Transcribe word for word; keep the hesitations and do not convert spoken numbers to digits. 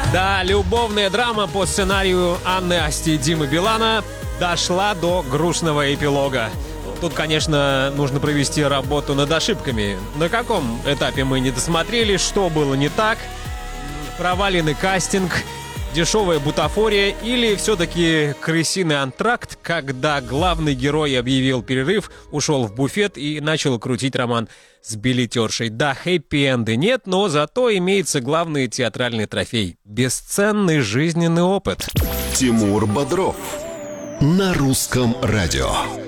Да, любовная драма по сценарию Анны Асти и Димы Билана дошла до грустного эпилога. Тут, конечно, нужно провести работу над ошибками. На каком этапе мы не досмотрели, что было не так, проваленный кастинг, дешевая бутафория или все-таки крысиный антракт, когда главный герой объявил перерыв, ушел в буфет и начал крутить роман с билетершей. Да, хэппи-энда нет, но зато имеется главный театральный трофей – бесценный жизненный опыт. Тимур Бодров на Русском радио.